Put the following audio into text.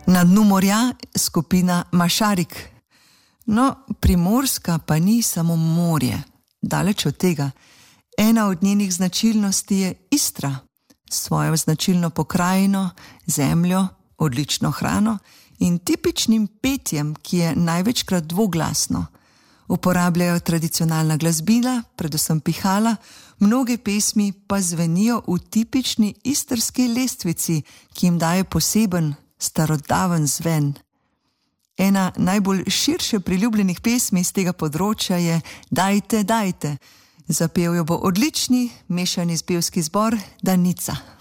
Na dnu morja skupina Mašarik. No, Primorska pa ni samo morje, daleč od tega. Ena od njenih značilnosti je Istra, s svojo značilno pokrajino, zemljo, odlično hrano in tipičnim petjem, ki je največkrat dvoglasno. Uporabljajo tradicionalna glasbila, predvsem pihala, mnoge pesmi pa zvenijo v tipični istrski lestvici, ki jim daje poseben, starodaven zven. Ena najbolj širše priljubljenih pesmi z tega področja je Dajte, dajte. Zapel jo bo odlični mešani pevski zbor Danica.